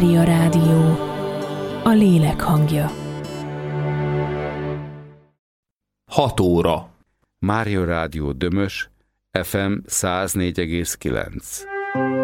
Mária Rádió, a lélek hangja. 6 óra. Mária Rádió Dömös, FM 104,9.